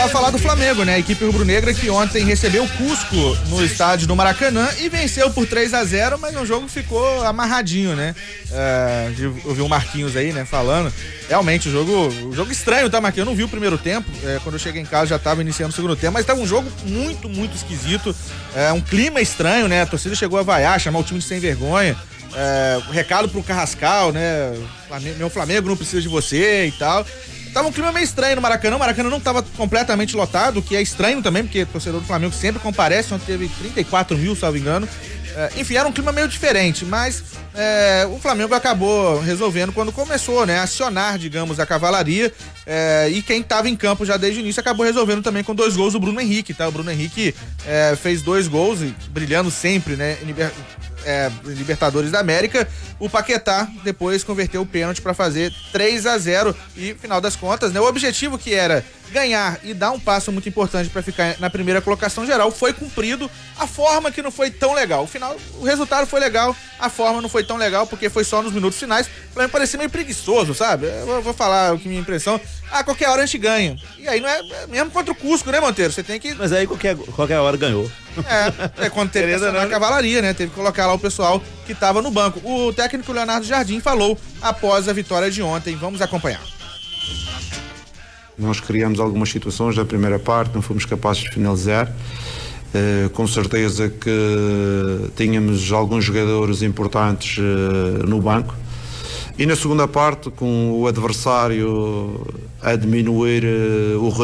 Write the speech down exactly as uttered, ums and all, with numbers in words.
falar do Flamengo, né? A equipe rubro-negra que ontem recebeu o Cusco no estádio do Maracanã e venceu por três a zero, mas o jogo ficou amarradinho, né? É, eu vi o Marquinhos aí, né, falando. Realmente, o jogo, o jogo estranho, tá, Marquinhos? Eu não vi o primeiro tempo, é, quando eu cheguei em casa já tava iniciando o segundo tempo, mas tava um jogo muito, muito esquisito, é, um clima estranho, né? A torcida chegou a vaiar, chamar o time de sem vergonha. É, recado pro Carrascal, né? Meu Flamengo não precisa de você e tal. Tava um clima meio estranho no Maracanã. O Maracanã não tava completamente lotado, o que é estranho também, porque o torcedor do Flamengo sempre comparece. Ontem teve trinta e quatro mil, salvo engano. É, enfim, era um clima meio diferente, mas é, o Flamengo acabou resolvendo quando começou, né? Acionar, digamos, a cavalaria. É, e quem tava em campo já desde o início acabou resolvendo também com dois gols o Bruno Henrique, tá? O Bruno Henrique é, fez dois gols, e brilhando sempre, né? Liber, é, Libertadores da América. O Paquetá depois converteu o pênalti para fazer três a zero e, final das contas, né? O objetivo que era ganhar e dar um passo muito importante para ficar na primeira colocação geral foi cumprido. A forma que não foi tão legal. O final, o resultado foi legal, a forma não foi tão legal porque foi só nos minutos finais. O Flamengo parecia meio preguiçoso, sabe? Eu vou falar o que minha impressão. Ah, qualquer hora a gente ganha. E aí não é, é mesmo contra o Cusco, né, Monteiro? Você tem que... Mas aí qualquer, qualquer hora ganhou. É, é quando teve a cavalaria, né? Teve que colocar lá o pessoal que tava no banco. O técnico Leonardo Jardim falou após a vitória de ontem. Vamos acompanhar. Nós criamos algumas situações na primeira parte, não fomos capazes de finalizar. Uh, com certeza que tínhamos alguns jogadores importantes uh, no banco. E na segunda parte, com o adversário a diminuir uh, o